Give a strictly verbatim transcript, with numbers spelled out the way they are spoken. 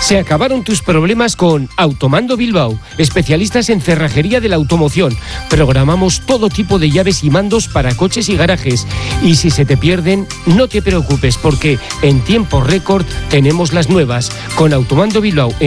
Se acabaron tus problemas con Automando Bilbao, especialistas en cerrajería de la automoción. Programamos todo tipo de llaves y mandos para coches y garajes. Y si se te pierden, no te preocupes porque en tiempo récord tenemos las nuevas. Con Automando Bilbao